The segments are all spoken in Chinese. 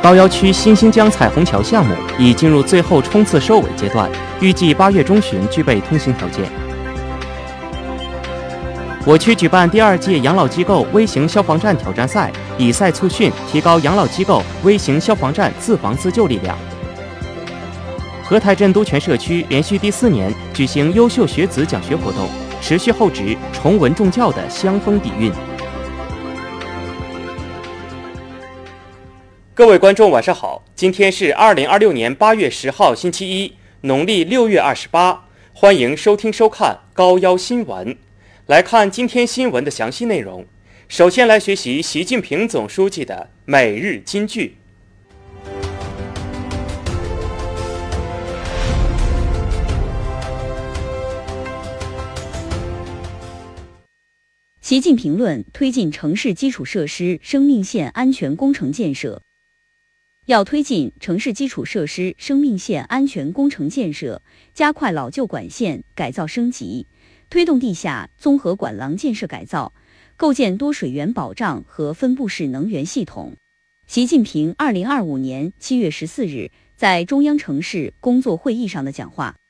高要区新兴江彩虹桥项目已进入最后冲刺收尾阶段，预计8月中旬具备通行条件。我区举办第2届养老机构微型消防站挑战赛，比赛促训，提高养老机构微型消防站自防自救力量。荷台镇都全社区连续第4年举行优秀学子奖学活动，持续厚植崇文重教的香风底蕴。各位观众晚上好，今天是2026年8月10号星期一，农历6月28，欢迎收听收看高要新闻。来看今天新闻的详细内容。首先来学习习近平总书记的每日金句。 习近平论推进城市基础设施生命线安全工程建设。要推进城市基础设施生命线安全工程建设，加快老旧管线改造升级，推动地下综合管廊建设改造，构建多水源保障和分布式能源系统。习近平2025年7月14日在中央城市工作会议上的讲话。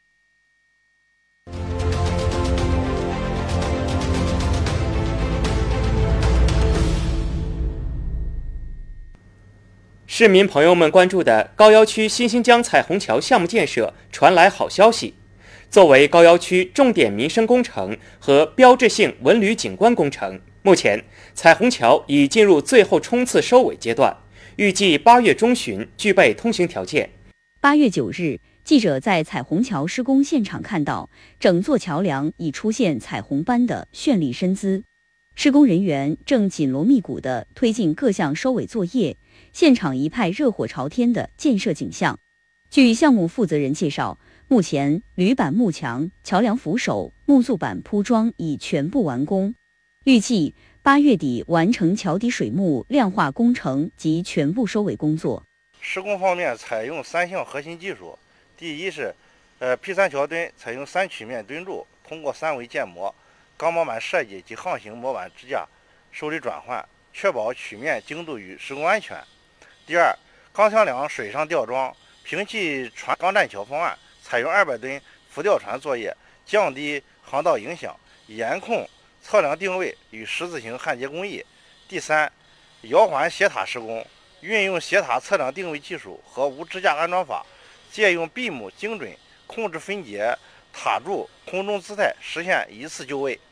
市民朋友们关注的高要区新兴江彩虹桥项目建设传来好消息。作为高要区重点民生工程和标志性文旅景观工程，目前彩虹桥已进入最后冲刺收尾阶段，预计8月中旬具备通行条件。 8月9日，记者在彩虹桥施工现场看到，整座桥梁已出现彩虹般的绚丽身姿，施工人员正紧锣密鼓地推进各项收尾作业，现场一派热火朝天的建设景象。据项目负责人介绍，目前铝板幕墙、桥梁扶手、木塑板铺装已全部完工，预计8月底完成桥底水幕亮化工程及全部收尾工作。 施工方面采用3项核心技术，第一是P3桥墩采用3曲面墩柱，通过3维建模、钢模板设计及航行模板支架受力转换，确保曲面精度与施工安全。第二，钢枪梁水上吊装，摒弃船钢栈桥方案，采用200吨浮吊船作业，降低航道影响，严控测量定位与十字形焊接工艺。第三，摇环斜塔施工，运用斜塔测量定位技术和无支架安装法，借用闭幕精准控制分解塔柱空中姿态，实现一次就位。